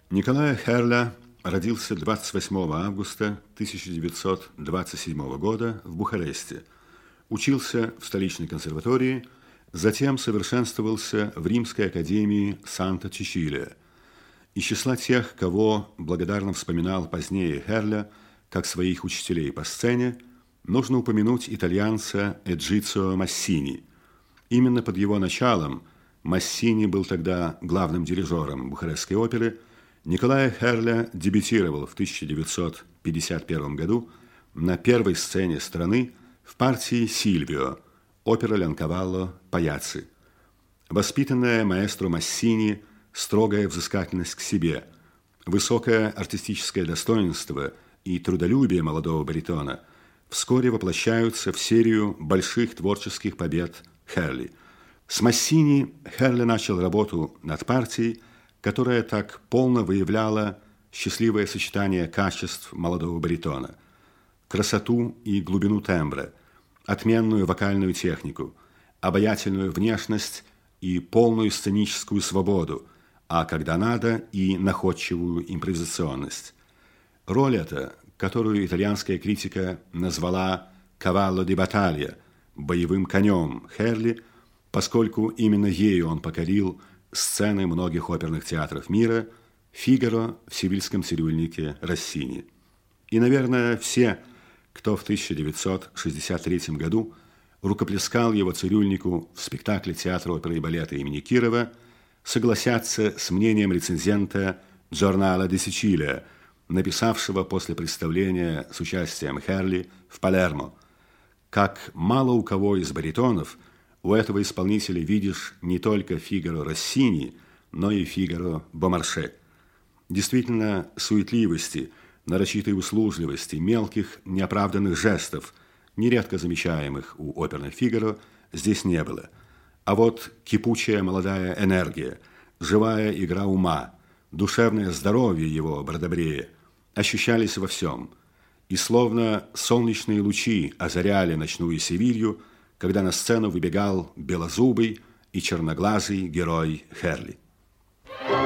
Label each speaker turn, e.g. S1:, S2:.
S1: Николай Херля родился 28 августа 1927 года в Бухаресте. Учился в столичной консерватории, затем совершенствовался в Римской академии Санта-Чичилия. Из числа тех, кого благодарно вспоминал позднее Херля, как своих учителей по сцене, нужно упомянуть итальянца Эджицио Массини. Именно под его началом Массини был тогда главным дирижером Бухарестской оперы. Николай Херля дебютировал в 1951 году на первой сцене страны в партии «Сильвио», опера Леонкавалло «Паяцци». Воспитанная маэстро Массини, строгая взыскательность к себе, высокое артистическое достоинство и трудолюбие молодого баритона вскоре воплощаются в серию больших творческих побед Херли. С Массини Херля начал работу над партией, которая так полно выявляла счастливое сочетание качеств молодого баритона: красоту и глубину тембра, отменную вокальную технику, обаятельную внешность и полную сценическую свободу, а когда надо, и находчивую импровизационность. Роль эта, которую итальянская критика назвала «кавалло ди баталия» – «боевым конем» Херли, поскольку именно ею он покорил сцены многих оперных театров мира, «Фигаро» в «Севильском цирюльнике» Россини. И, наверное, все, кто в 1963 году рукоплескал его цирюльнику в спектакле театра оперы и балета имени Кирова, согласятся с мнением рецензента «Giornale di Sicilia», написавшего после представления с участием Херли в Палермо: «Как мало у кого из баритонов у этого исполнителя видишь не только Фигаро Россини, но и Фигаро Бомарше». Действительно, суетливости, нарочитой услужливости, мелких неоправданных жестов, нередко замечаемых у оперных Фигаро, здесь не было. А вот кипучая молодая энергия, живая игра ума, душевное здоровье его Бродобрея ощущались во всем. И словно солнечные лучи озаряли ночную Севилью, когда на сцену выбегал белозубый и черноглазый герой Херли.